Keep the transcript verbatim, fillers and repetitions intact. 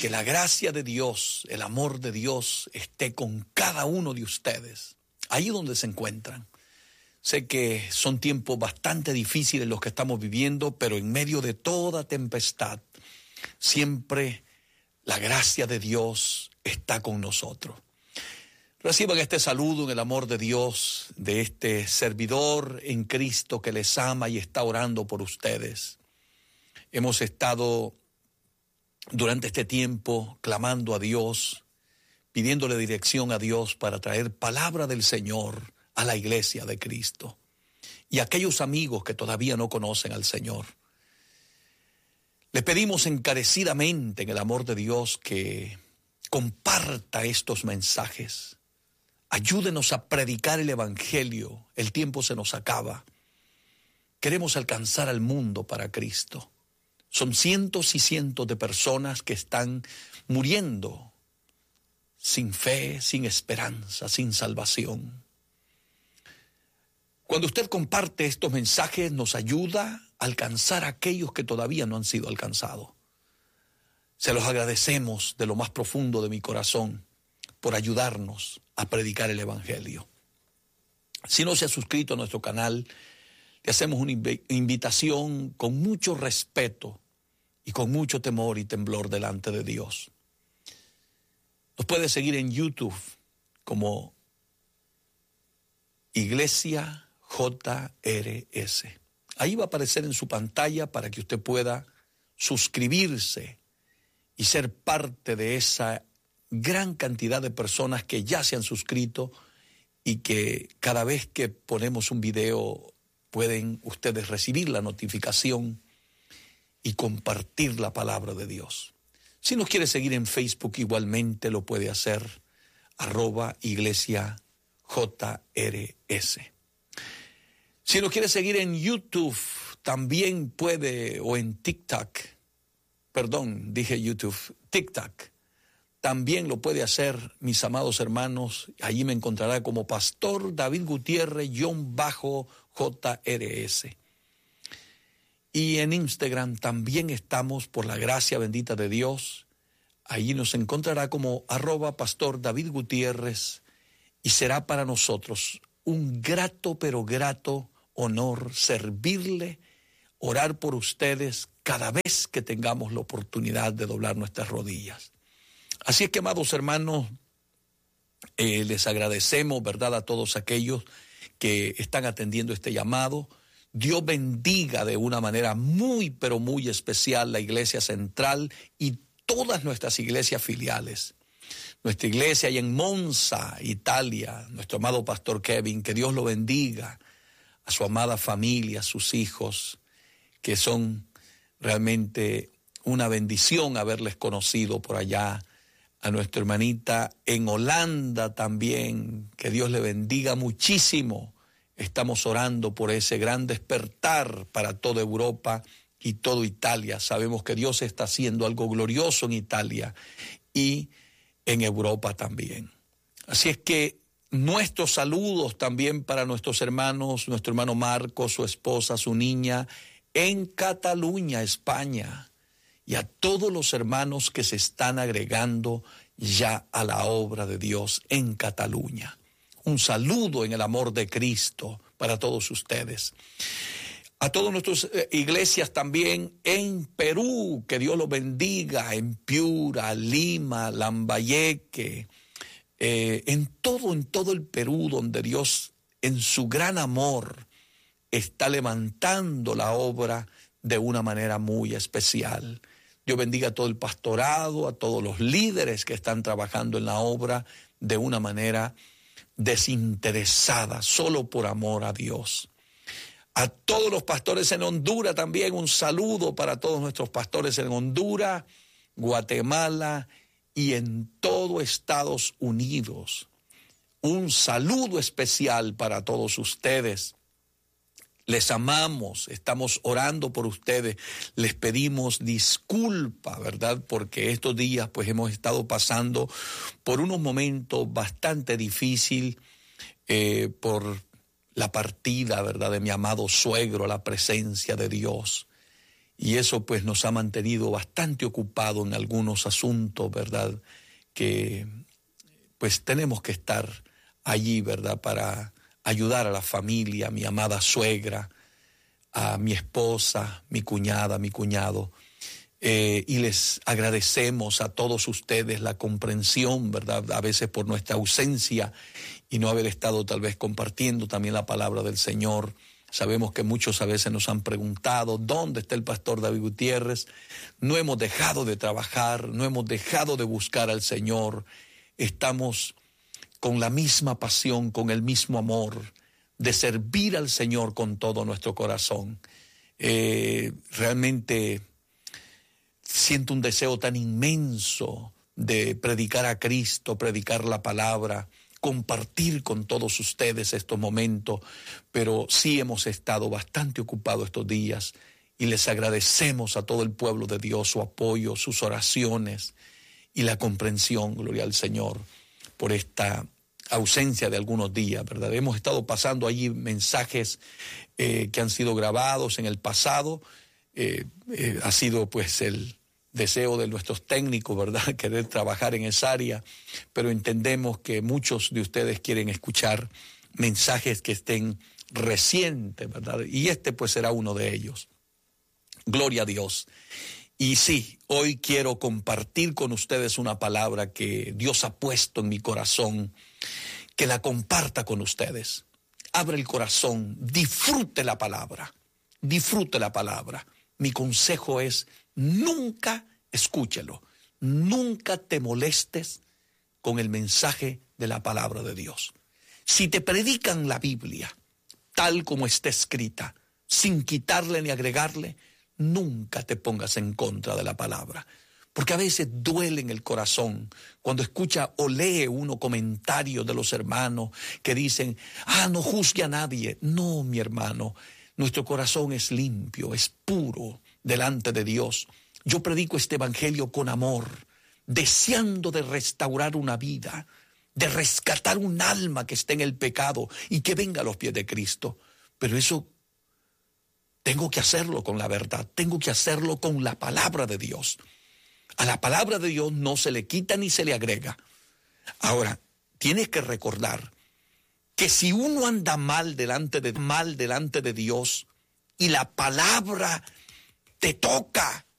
que la gracia de Dios, el amor de Dios esté con cada uno de ustedes, ahí donde se encuentran. Sé que son tiempos bastante difíciles los que estamos viviendo, pero en medio de toda tempestad, siempre la gracia de Dios está con nosotros. Reciban este saludo en el amor de Dios, de este servidor en Cristo que les ama y está orando por ustedes. Hemos estado durante este tiempo clamando a Dios, pidiéndole dirección a Dios para traer palabra del Señor a la iglesia de Cristo y a aquellos amigos que todavía no conocen al Señor. Le pedimos encarecidamente en el amor de Dios que comparta estos mensajes. Ayúdenos a predicar el Evangelio. El tiempo se nos acaba. Queremos alcanzar al mundo para Cristo. Son cientos y cientos de personas que están muriendo sin fe, sin esperanza, sin salvación. Cuando usted comparte estos mensajes, nos ayuda a alcanzar a aquellos que todavía no han sido alcanzados. Se los agradecemos de lo más profundo de mi corazón por ayudarnos a predicar el Evangelio. Si no se ha suscrito a nuestro canal, le hacemos una inv- invitación con mucho respeto y con mucho temor y temblor delante de Dios. Nos puede seguir en YouTube como Iglesia J R S. Ahí va a aparecer en su pantalla para que usted pueda suscribirse y ser parte de esa gran cantidad de personas que ya se han suscrito y que cada vez que ponemos un video pueden ustedes recibir la notificación y compartir la palabra de Dios. Si nos quiere seguir en Facebook igualmente lo puede hacer, arroba Iglesia J R S. Si nos quiere seguir en YouTube también puede, o en TikTok, perdón, dije YouTube, TikTok. También lo puede hacer, mis amados hermanos. Allí me encontrará como Pastor David Gutiérrez, guión bajo J R S. Y en Instagram también estamos, por la gracia bendita de Dios. Allí nos encontrará como arroba Pastor David Gutiérrez. Y será para nosotros un grato, pero grato honor servirle, orar por ustedes cada vez que tengamos la oportunidad de doblar nuestras rodillas. Así es que, amados hermanos, eh, les agradecemos, ¿verdad?, a todos aquellos que están atendiendo este llamado. Dios bendiga de una manera muy, pero muy especial la Iglesia Central y todas nuestras iglesias filiales. Nuestra iglesia ahí en Monza, Italia, nuestro amado Pastor Kevin, que Dios lo bendiga, a su amada familia, a sus hijos, que son realmente una bendición haberles conocido por allá. A nuestra hermanita en Holanda también, que Dios le bendiga muchísimo. Estamos orando por ese gran despertar para toda Europa y toda Italia. Sabemos que Dios está haciendo algo glorioso en Italia y en Europa también. Así es que nuestros saludos también para nuestros hermanos, nuestro hermano Marcos, su esposa, su niña, en Cataluña, España. Y a todos los hermanos que se están agregando ya a la obra de Dios en Cataluña. Un saludo en el amor de Cristo para todos ustedes. A todas nuestras eh, iglesias también en Perú, que Dios los bendiga, en Piura, Lima, Lambayeque, eh, en todo, en todo el Perú, donde Dios en su gran amor está levantando la obra de una manera muy especial. Dios bendiga a todo el pastorado, a todos los líderes que están trabajando en la obra de una manera desinteresada, solo por amor a Dios. A todos los pastores en Honduras también un saludo para todos nuestros pastores en Honduras, Guatemala y en todo Estados Unidos. Un saludo especial para todos ustedes. Les amamos, estamos orando por ustedes, les pedimos disculpa, ¿verdad? Porque estos días pues hemos estado pasando por unos momentos bastante difíciles eh, por la partida, ¿verdad?, de mi amado suegro, la presencia de Dios. y eso pues nos ha mantenido bastante ocupados en algunos asuntos, ¿verdad? Que pues tenemos que estar allí, ¿verdad? Para ayudar a la familia, a mi amada suegra, a mi esposa, mi cuñada, mi cuñado. Eh, y les agradecemos a todos ustedes la comprensión, ¿verdad? A veces por nuestra ausencia y no haber estado tal vez compartiendo también la palabra del Señor. Sabemos que muchos a veces nos han preguntado, ¿dónde está el pastor David Gutiérrez? No hemos dejado de trabajar, no hemos dejado de buscar al Señor. Estamos con la misma pasión, con el mismo amor de servir al Señor con todo nuestro corazón. Eh, realmente siento un deseo tan inmenso de predicar a Cristo, predicar la palabra, compartir con todos ustedes estos momentos, pero sí hemos estado bastante ocupados estos días y les agradecemos a todo el pueblo de Dios su apoyo, sus oraciones y la comprensión, gloria al Señor, por esta ausencia de algunos días, ¿verdad? Hemos estado pasando allí mensajes eh, que han sido grabados en el pasado, eh, eh, ha sido pues el deseo de nuestros técnicos, ¿verdad?, querer trabajar en esa área, pero entendemos que muchos de ustedes quieren escuchar mensajes que estén recientes, ¿verdad? Y este pues será uno de ellos. Gloria a Dios. Y sí, hoy quiero compartir con ustedes una palabra que Dios ha puesto en mi corazón, que la comparta con ustedes. Abre el corazón, disfrute la palabra, disfrute la palabra. Mi consejo es: nunca escúchelo, nunca te molestes con el mensaje de la palabra de Dios. Si te predican la Biblia tal como está escrita, sin quitarle ni agregarle, nunca te pongas en contra de la palabra, porque a veces duele en el corazón cuando escucha o lee uno comentarios de los hermanos que dicen, ah, no juzgue a nadie. No, mi hermano, nuestro corazón es limpio, es puro delante de Dios. Yo predico este evangelio con amor, deseando de restaurar una vida, de rescatar un alma que esté en el pecado y que venga a los pies de Cristo. Pero eso tengo que hacerlo con la verdad, tengo que hacerlo con la palabra de Dios. A la palabra de Dios no se le quita ni se le agrega. Ahora, tienes que recordar que si uno anda mal delante de, mal delante de Dios y la palabra te toca